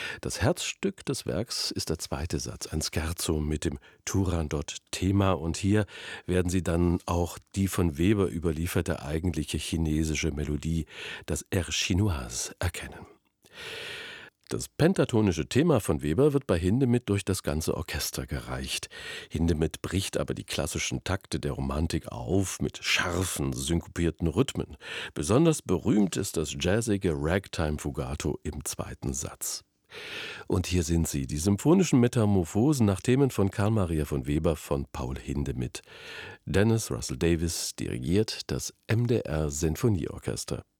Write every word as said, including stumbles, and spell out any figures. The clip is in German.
Das Herzstück des Werks ist der zweite Satz, ein Scherzo mit dem Turandot-Thema. Und hier werden Sie dann auch die von Weber überlieferte eigentliche chinesische Melodie, das Air chinoise, erkennen. Das pentatonische Thema von Weber wird bei Hindemith durch das ganze Orchester gereicht. Hindemith bricht aber die klassischen Takte der Romantik auf mit scharfen, synkopierten Rhythmen. Besonders berühmt ist das jazzige Ragtime-Fugato im zweiten Satz. Und hier sind sie, die symphonischen Metamorphosen nach Themen von Carl Maria von Weber von Paul Hindemith. Dennis Russell Davis dirigiert das M D R Sinfonieorchester.